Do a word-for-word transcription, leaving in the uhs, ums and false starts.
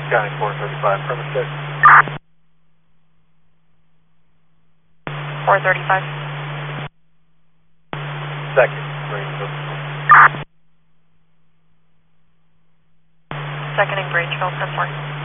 County four thirty-five, permit check. four thirty-five. Second, Grangeville. Second in Grangeville, ten four.